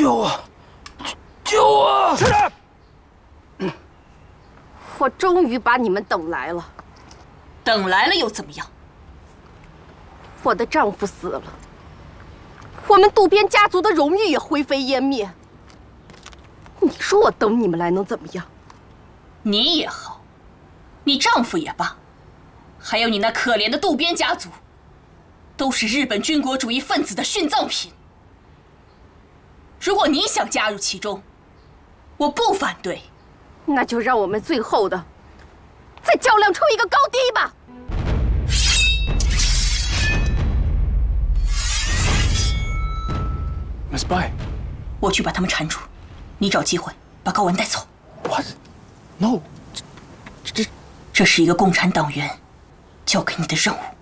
救我！救我！ 是的。 我终于把你们等来了。 等来了又怎么样？ 我的丈夫死了，我们渡边家族的荣誉也灰飞烟灭。你说我等你们来能怎么样？ 你也好，你丈夫也罢，还有你那可怜的渡边家族，都是日本军国主义分子的殉葬品。如果你想加入其中，我不反对。 那就让我们最后的再较量出一个高低吧。 Miss Bai， 我去把他们缠住，你找机会把高文带走。 What? No， 这是一个共产党员交给你的任务。